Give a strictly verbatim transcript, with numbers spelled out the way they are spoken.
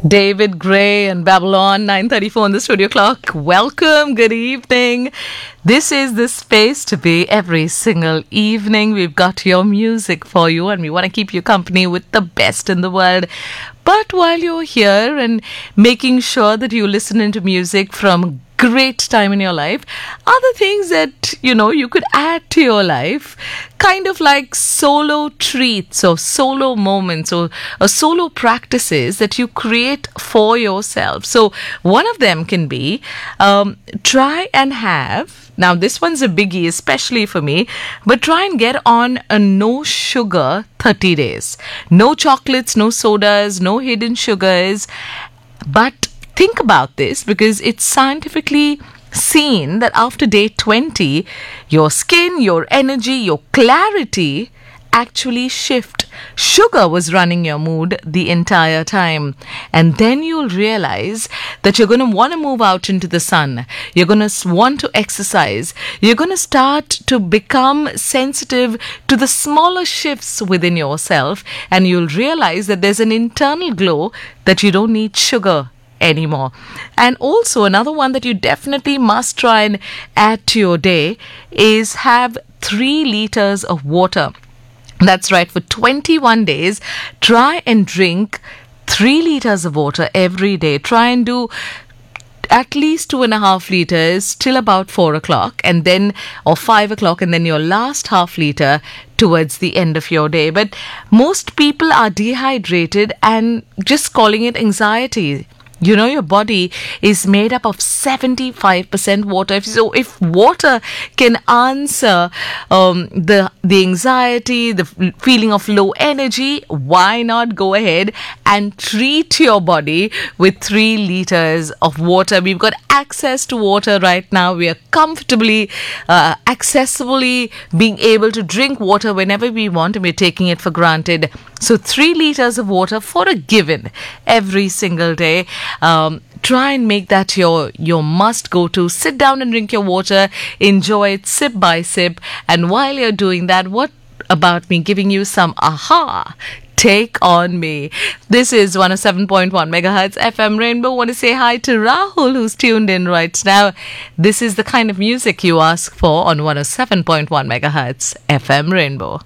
David Gray and Babylon, nine thirty-four on the studio clock. Welcome, good evening. This is the space to be every single evening. We've got your music for you and we want to keep you company with the best in the world. But while you're here and making sure that you listen into music from great time in your life, other things that, you know, you could add to your life, kind of like solo treats or solo moments or, or solo practices that you create for yourself. So one of them can be um, try and have, now this one's a biggie, especially for me, but try and get on a no sugar thirty days. No chocolates, no sodas, no hidden sugars. But think about this, because it's scientifically seen that after day twenty, your skin, your energy, your clarity actually shift. Sugar was running your mood the entire time. And then you'll realize that you're going to want to move out into the sun. You're going to want to exercise. You're going to start to become sensitive to the smaller shifts within yourself. And you'll realize that there's an internal glow that you don't need sugar anymore. And also another one that you definitely must try and add to your day is have three liters of water. That's right, for twenty-one days, try and drink three liters of water every day. Try and do at least two and a half liters till about four o'clock and then, or five o'clock, and then your last half liter towards the end of your day. But most people are dehydrated and just calling it anxiety. You know, your body is made up of seventy-five percent water. So if water can answer um, the the anxiety, the feeling of low energy, why not go ahead and treat your body with three liters of water? We've got access to water right now. We are comfortably, uh, accessibly being able to drink water whenever we want, and we're taking it for granted. So three liters of water for a given every single day. Um, try and make that your your must go to. Sit down and drink your water. Enjoy it sip by sip. And while you're doing that, what about me giving you some aha? Take on me. This is one oh seven point one megahertz F M Rainbow. Want to say hi to Rahul, who's tuned in right now. This is the kind of music you ask for on one oh seven point one megahertz F M Rainbow.